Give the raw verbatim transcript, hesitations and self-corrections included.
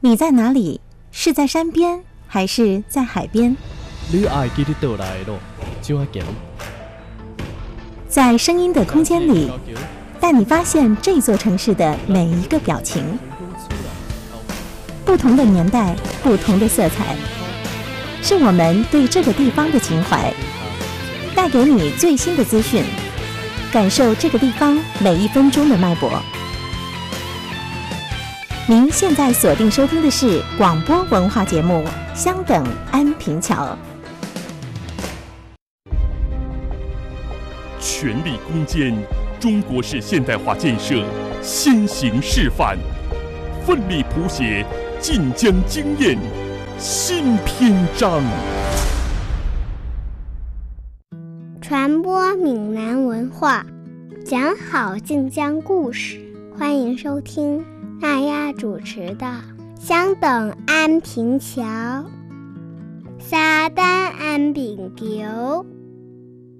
你在哪里？是在山边还是在海边？ 你爱记得倒来的路，怎样行？ 在声音的空间里，带你发现这座城市的每一个表情。不同的年代，不同的色彩，是我们对这个地方的情怀。带给你最新的资讯，感受这个地方每一分钟的脉搏。您现在锁定收听的是广播文化节目《相等安平桥》。 全力攻坚中国式现代化建设先行示范，奋力谱写晋江经验新篇章。 传播闽南文化，讲好晋江故事。欢迎收听娜丫主持的《相等安平桥》。沙丹安平桥，